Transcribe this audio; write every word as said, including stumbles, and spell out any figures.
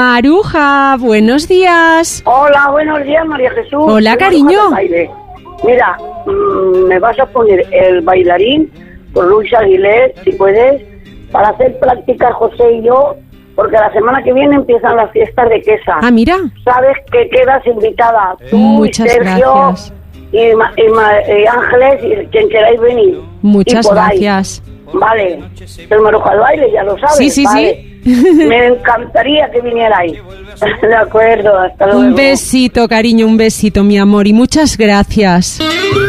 Maruja, buenos días. Hola, buenos días, María Jesús. Hola, Soy cariño. Mira, mmm, me vas a poner el bailarín por Luis Aguilé, si puedes, para hacer práctica José y yo, porque la semana que viene empiezan las fiestas de Quesa. Ah, mira. Sabes que quedas invitada tú, Muchas y Sergio, gracias. y, Ma- y, Ma- y Ángeles, y quien queráis venir. Muchas y podáis. gracias. Vale, el Maruja al baile, ya lo sabes. Sí, sí, vale. sí. Me encantaría que vinierais. De acuerdo, hasta luego. Un besito, cariño, un besito, mi amor, y muchas gracias.